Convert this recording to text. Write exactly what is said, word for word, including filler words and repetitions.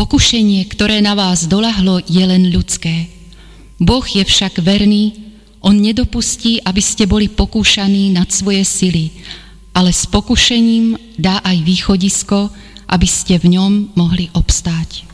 Pokušenie, ktoré na vás doľahlo, je len ľudské. Boh je však verný, on nedopustí, aby ste boli pokúšaní nad svoje sily, ale s pokušením dá aj východisko, aby ste v ňom mohli obstáť.